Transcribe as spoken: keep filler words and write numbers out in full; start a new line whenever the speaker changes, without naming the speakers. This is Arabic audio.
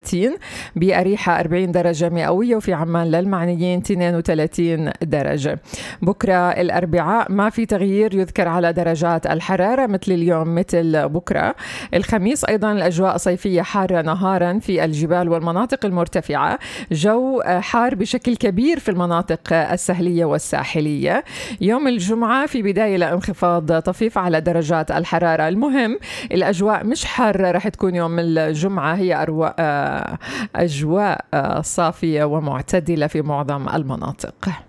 وستين، بأريحة أربعين درجة مئوية، وفي عمان للمعنيين اثنين وثلاثين درجة. بكرة الأربعاء ما في تغيير يذكر على درجات الحرارة مثل اليوم مثل بكرة. الخميس أيضا الأجواء صيفية حارة نهارا في الجبال والمناطق المرتفعة، جو حار بشكل كبير في المناطق السهلية والساحلية. يوم الجمعة في بداية لانخفاض طفيف على درجات الحرارة. المهم الأجواء مش حارة رح تكون يوم الجمعة، هي أجواء صافية ومعتدلة في معظم المناطق.